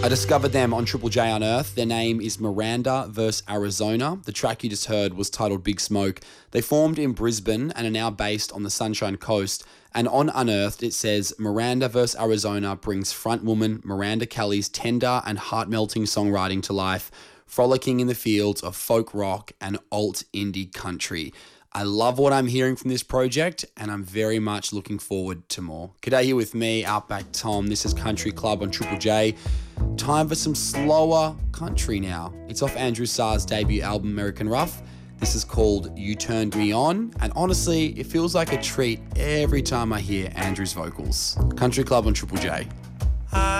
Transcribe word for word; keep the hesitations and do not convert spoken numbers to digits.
discovered them on Triple J Unearthed. Their name is Miranda versus Arizona. The track you just heard was titled Big Smoke. They formed in Brisbane and are now based on the Sunshine Coast. And on Unearthed, it says, Miranda versus Arizona brings frontwoman Miranda Kelly's tender and heart-melting songwriting to life, frolicking in the fields of folk rock and alt indie country. I love what I'm hearing from this project, and I'm very much looking forward to more. G'day, here with me, Outback Tom. This is Country Club on Triple J. Time for some slower country now. It's off Andrew Sarr's debut album, American Rough. This is called You Turned Me On, and honestly, it feels like a treat every time I hear Andrew's vocals. Country Club on Triple J. I